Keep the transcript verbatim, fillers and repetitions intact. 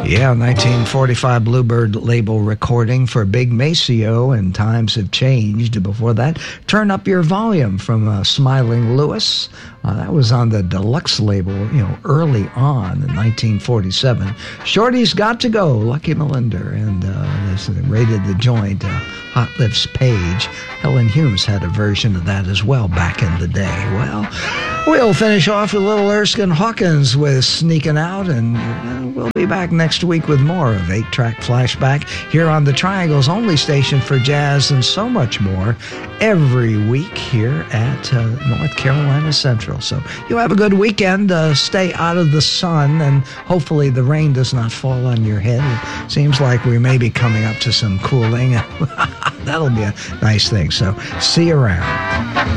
Yeah, nineteen forty-five Bluebird label recording for Big Maceo, and times have changed. Before that, Turn Up Your Volume from uh, Smiling Lewis. Uh, that was on the deluxe label, you know, early on in nineteen forty-seven. Shorty's Got to Go, Lucky Melinder, and uh, this rated the joint, uh, Hot Lips Page. Helen Humes had a version of that as well back in the day. Well, we'll finish off with Little Erskine Hawkins with Sneaking Out, and uh, we'll be back next week with more of eight track Flashback here on the Triangle's only station for jazz and so much more every week here at uh, North Carolina Central. So you have a good weekend. Uh, stay out of the sun, and hopefully the rain does not fall on your head. It seems like we may be coming up to some cooling. That'll be a nice thing. So see you around.